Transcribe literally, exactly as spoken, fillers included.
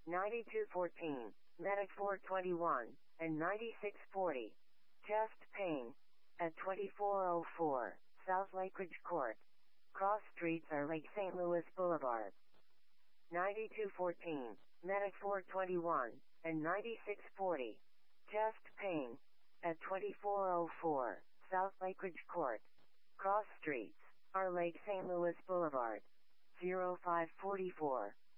ninety-two fourteen, Medic four twenty-one, and ninety-six forty. Chest pain. At twenty-four oh four, South Lake Ridge Court. Cross streets are Lake Saint Louis Boulevard. ninety-two fourteen, Medic four twenty-one, and ninety-six forty. Chest pain. At twenty-four oh four, South Lake Ridge Court. Cross streets are Lake Saint Louis Boulevard. zero five four four.